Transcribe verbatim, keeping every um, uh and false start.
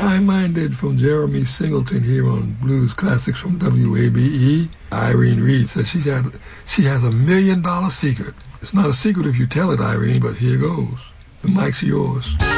High-Minded from Jeremy Singleton here on Blues Classics from W A B E. Irene Reed says she's had, she has a million-dollar secret. It's not a secret if you tell it, Irene, but here goes. The mic's yours.